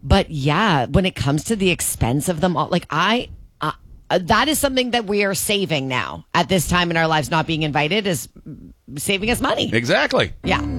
But yeah, when it comes to the expense of them all, like that is something that we are saving now at this time in our lives. Not being invited is saving us money. Exactly. Yeah.